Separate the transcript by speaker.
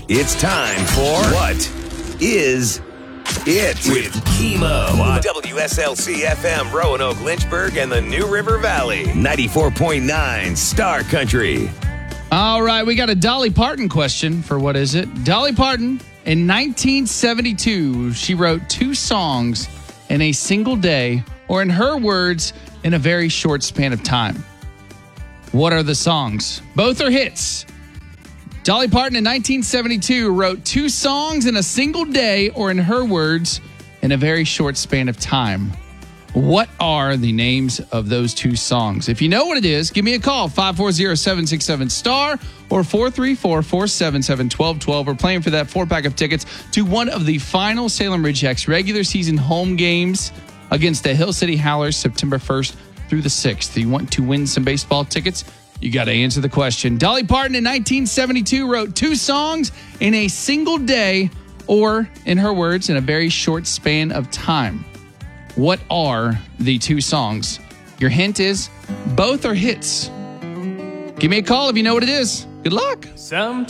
Speaker 1: It's time for What Is It? With Kimo on WSLC-FM, Roanoke, Lynchburg, and the New River Valley. 94.9 Star Country.
Speaker 2: All right, we got a Dolly Parton question for What Is It? Dolly Parton, in 1972, she wrote 2 songs in a single day, or in her words, in a very short span of time. What are the songs? Both are hits. Dolly Parton in 1972 wrote 2 songs in a single day, or in her words, in a very short span of time. What are the names of those 2 songs? If you know what it is, give me a call, 540-767-STAR or 434-477-1212. We're playing for that 4-pack of tickets to one of the final Salem Ridgehawks regular season home games against the Hill City Howlers, September 1st through the 6th. You want to win some baseball tickets? You got to answer the question. Dolly Parton in 1972 wrote 2 songs in a single day, or in her words, in a very short span of time. What are the 2 songs? Your hint is both are hits. Give me a call if you know what it is. Good luck.